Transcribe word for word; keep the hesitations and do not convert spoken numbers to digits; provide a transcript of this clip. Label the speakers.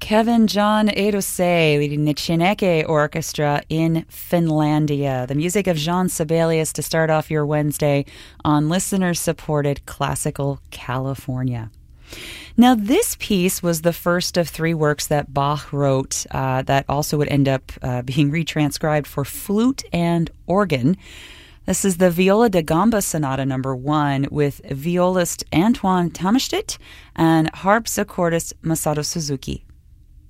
Speaker 1: Kevin John Edose leading the Chineke Orchestra in Finlandia. The music of Jean Sibelius to start off your Wednesday on listener-supported Classical California. Now, this piece was the first of three works that Bach wrote uh, that also would end up uh, being retranscribed for flute and organ. This is the Viola da Gamba Sonata number one with violist Antoine Tamestit and harpsichordist Masato Suzuki.